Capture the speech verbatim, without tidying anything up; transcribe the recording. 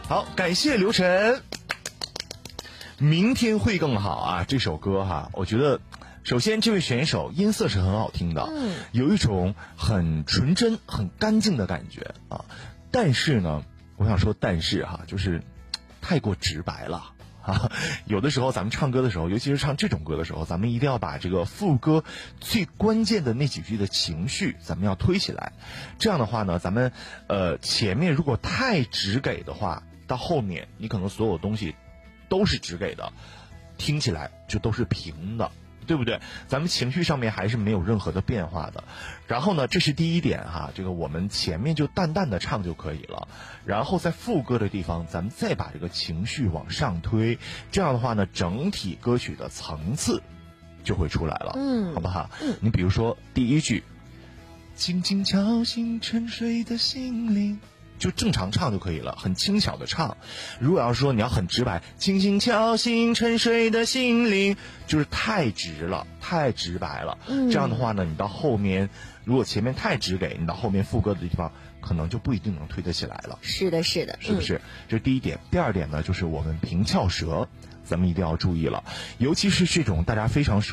好，感谢刘晨。明天会更好啊！这首歌哈，我觉得，首先这位选手音色是很好听的， 嗯， 有一种很纯真、很干净的感觉啊。但是呢，我想说，但是哈，就是太过直白了。啊，有的时候咱们唱歌的时候，尤其是唱这种歌的时候，咱们一定要把这个副歌最关键的那几句的情绪，咱们要推起来。这样的话呢，咱们呃前面如果太直给的话，到后面你可能所有东西都是直给的，听起来就都是平的，对不对？咱们情绪上面还是没有任何的变化的。然后呢，这是第一点哈，这个我们前面就淡淡的唱就可以了，然后在副歌的地方咱们再把这个情绪往上推，这样的话呢，整体歌曲的层次就会出来了， 嗯， 好不好？ 嗯， 你比如说第一句，轻轻敲醒沉睡的心灵，就正常唱就可以了，很轻巧的唱。如果要说你要很直白，轻轻敲醒沉睡的心灵，就是太直了，太直白了。 嗯， 这样的话呢，你到后面如果前面太直给，你到后面副歌的地方可能就不一定能推得起来了。 是的，是的， 是不是？嗯、这是第一点。第二点呢，就是我们平翘舌，咱们一定要注意了，尤其是这种大家非常熟